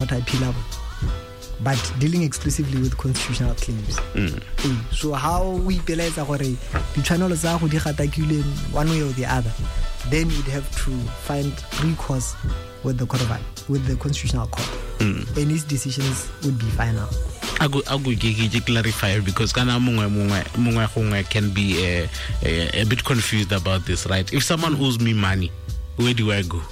not appealable, but dealing exclusively with constitutional claims. So how we realize the channels are one way or the other, then we'd have to find recourse with the constitutional court, and his decisions would be final. I go clarify, because kana mungwe can be a bit confused about this, right? If someone owes me money, where do I go?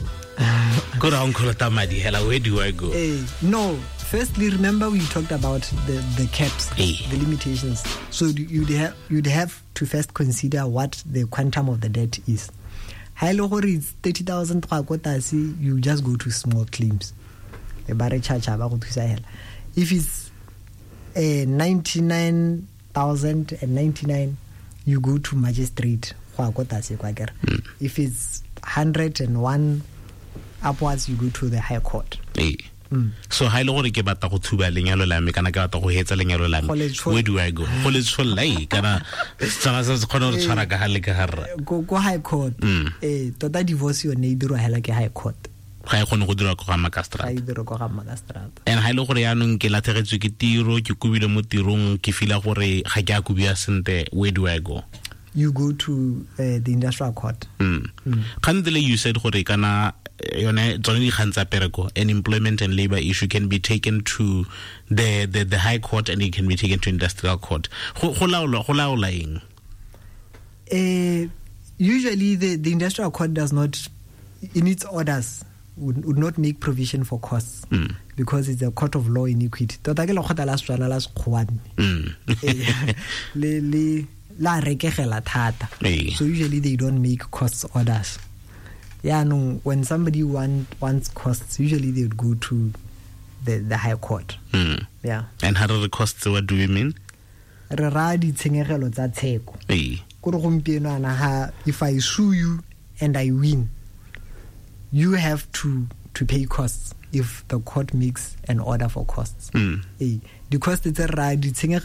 Where do I go? No. Firstly, remember we talked about the caps, the limitations. So you'd have to first consider what the quantum of the debt is. High low is 30,000. You just go to small claims. If it's 99,099, you go to magistrate. If it's 101 upwards, you go to the high court. So how long ke batla go thuba lenyalo la me kana ke batla go hetsa lenyalo la me, where do I go? College for lay kana tsana se khona re tshwara ka hale ka harra go high court. Tota divorce yo ne dirwa hela ke high court, ga e khone go dira go ga magistrate. And ha ile gore ya nong ke lathegetswe ke tiro, ke kubile mo tirong, ke fila gore ga ke a kubia sente, where do I go? You go to the industrial court. Khandele, you said gore kana an employment and labor issue can be taken to the high court, and it can be taken to industrial court. Usually the industrial court does not, in its orders, would not make provision for costs, because it's a court of law in equity. So usually they don't make costs orders. Yeah, no. When somebody wants costs, usually they would go to the high court. Yeah. And how do the costs? What do we mean? If I sue you and I win, you have to pay costs if the court makes an order for costs. The cost is a right. It's a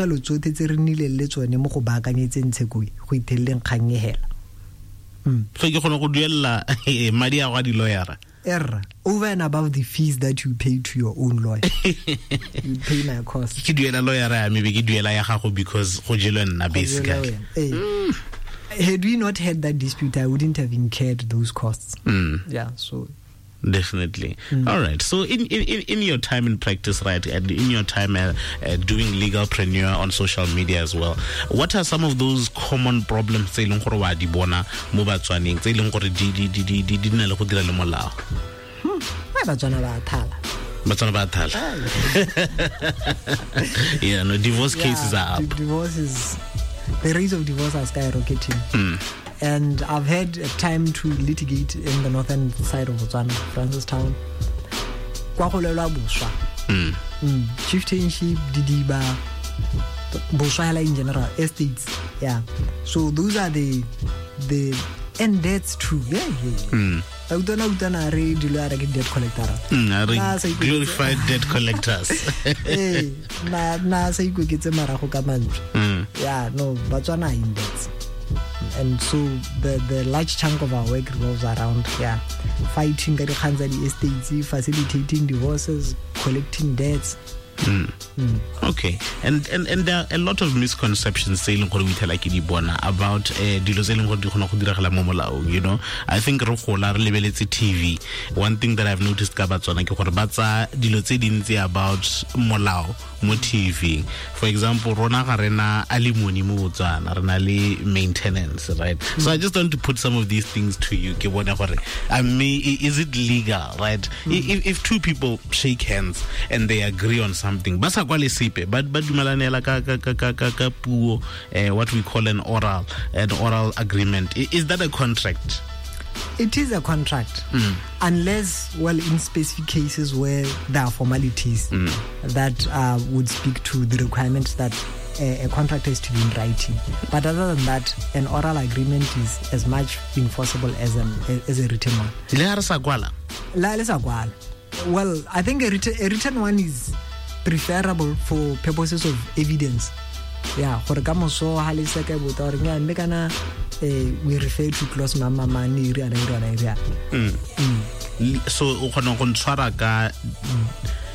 so you can go duella Maria Wadi lawyer. Over and above the fees that you pay to your own lawyer, you pay my cost. You duella lawyer, maybe you duella yaho because Hojilon basically. Had we not had that dispute, I wouldn't have incurred those costs. Yeah, so. Definitely. All right. So in your time in practice, right, and in your time doing legalpreneur on social media as well, what are some of those common problems tse leng gore wa di bona mo batswaneng tse leng gore di na le go dira le molao? Batswana ba thala. Yeah, no, divorce cases are up. The rates of divorce are skyrocketing. And I've had time to litigate in the northern side of Botswana, Francistown. Chieftainship, Didiba, Boshala in general, estates. Yeah. So those are the and debts too. Debt collector. Glorified debt collectors. Yeah, no, Botswana in debts. And so the large chunk of our work revolves around fighting the estates, facilitating divorces, collecting debts. Okay, and there are a lot of misconceptions saying about you know. I think TV. One thing that I've noticed about molao mo TV. For example, rona garena alimony mo Botswana, rena le maintenance, right? So I just want to put some of these things to you. Is it legal, right? If two people shake hands and they agree on something, but what we call an oral agreement, is that a contract? It is a contract, unless, well, in specific cases where there are formalities that would speak to the requirements that a contract has to be in writing. But other than that, an oral agreement is as much enforceable as a written one. Well, I think a written one is preferable for purposes of evidence. Yeah, for we refer to clause mama so